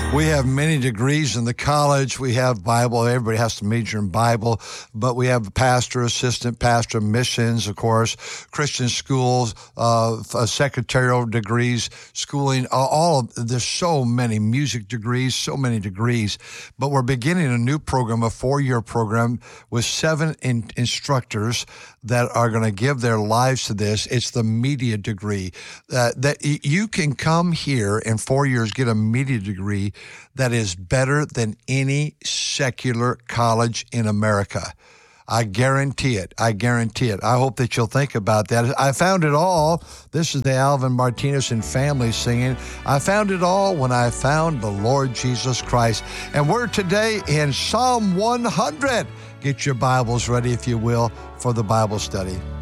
We have many degrees in the college. We have Bible. Everybody has to major in Bible, but we have pastor, assistant pastor, missions, of course, Christian schools, secretarial degrees, schooling, there's so many music degrees, so many degrees, but we're beginning a new program, a 4-year program with 7 instructors that are going to give their lives to this. It's the media degree. That you can come here in 4 years, get a media degree that is better than any secular college in America. I guarantee it. I guarantee it. I hope that you'll think about that. I found it all. This is the Alvin Martinez and family singing. I found it all when I found the Lord Jesus Christ. And we're today in Psalm 100. Get your Bibles ready, if you will, for the Bible study.